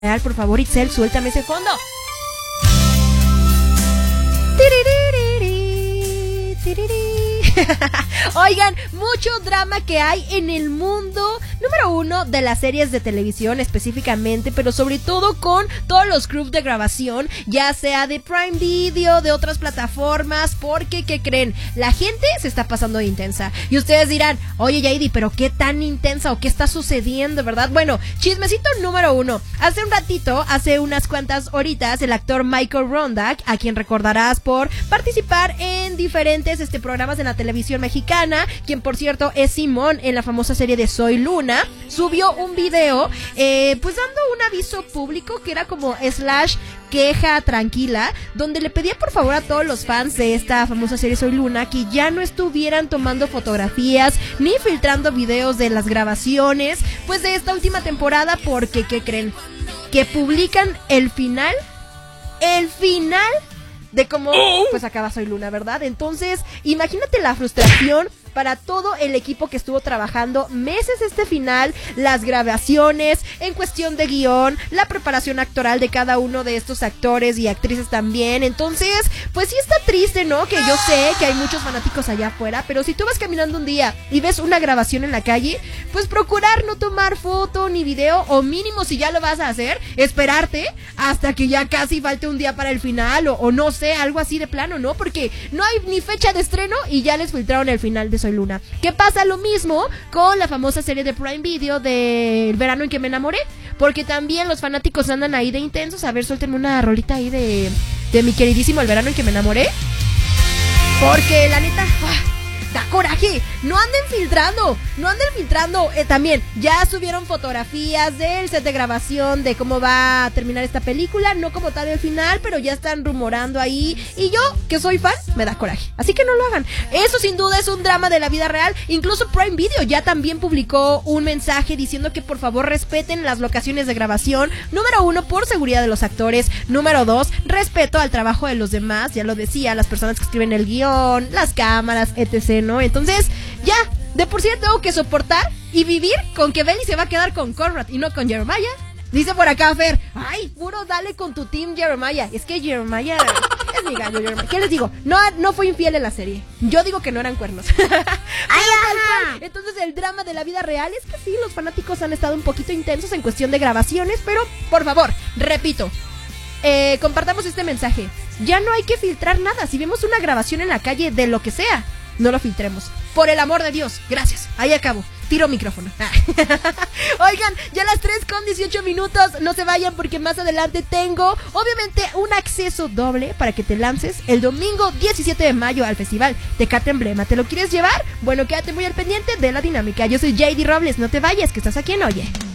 Por favor, Itzel, suéltame ese fondo. Oigan, mucho drama que hay en el mundo, número uno, de las series de televisión específicamente, pero sobre todo con todos los crews de grabación, ya sea de Prime Video, de otras plataformas, porque, ¿qué creen? La gente se está pasando de intensa. Y ustedes dirán, oye, Yaidi, pero ¿qué tan intensa o qué está sucediendo, verdad? Bueno, chismecito número uno. Hace un ratito, hace unas cuantas horitas, el actor Michael Rondak, a quien recordarás por participar en diferentes programas de la televisión mexicana, quien por cierto es Simón en la famosa serie de Soy Luna, subió un video pues dando un aviso público que era como queja tranquila, donde le pedía por favor a todos los fans de esta famosa serie Soy Luna que ya no estuvieran tomando fotografías ni filtrando videos de las grabaciones pues de esta última temporada, porque ¿qué creen? Que publican el final de cómo pues acaba Soy Luna, ¿verdad? Entonces, imagínate la frustración para todo el equipo que estuvo trabajando meses este final, las grabaciones, en cuestión de guión, la preparación actoral de cada uno de estos actores y actrices también. Entonces, pues sí está triste, ¿no? Que yo sé que hay muchos fanáticos allá afuera, pero si tú vas caminando un día y ves una grabación en la calle, pues procurar no tomar foto ni video, o mínimo si ya lo vas a hacer, esperarte hasta que ya casi falte un día para el final, o no sé, algo así de plano, ¿no? Porque no hay ni fecha de estreno y ya les filtraron el final de Soy Luna. ¿Qué pasa? Lo mismo con la famosa serie de Prime Video de El verano en que me enamoré, porque también los fanáticos andan ahí de intensos. A ver, suéltenme una rolita ahí de mi queridísimo El verano en que me enamoré, porque la neta da coraje, no anden filtrando. También ya subieron fotografías del set de grabación de cómo va a terminar esta película, no como tal el final, pero ya están rumorando ahí, y yo, que soy fan, me da coraje, así que no lo hagan. Eso sin duda es un drama de la vida real. Incluso Prime Video ya también publicó un mensaje diciendo que por favor respeten las locaciones de grabación, número uno, por seguridad de los actores, número dos, respeto al trabajo de los demás, ya lo decía, las personas que escriben el guión, las cámaras, etc., ¿no? Entonces, ya, de por sí tengo que soportar y vivir con que Belly se va a quedar con Conrad y no con Jeremiah. Dice por acá Fer, ay, puro dale con tu team Jeremiah. Es que Jeremiah es mi gallo, Jeremiah. ¿Qué les digo? No fue infiel en la serie. Yo digo que no eran cuernos. Entonces el drama de la vida real es que sí, los fanáticos han estado un poquito intensos en cuestión de grabaciones, pero por favor, repito, compartamos este mensaje. Ya no hay que filtrar nada. Si vemos una grabación en la calle de lo que sea, no lo filtremos. Por el amor de Dios. Gracias. Ahí acabo. Tiro micrófono. Oigan, ya las 3:18. No se vayan porque más adelante tengo, obviamente, un acceso doble para que te lances el domingo 17 de mayo al festival Tecate Emblema. ¿Te lo quieres llevar? Bueno, quédate muy al pendiente de la dinámica. Yo soy Yaidi Robles. No te vayas, que estás aquí en Oye.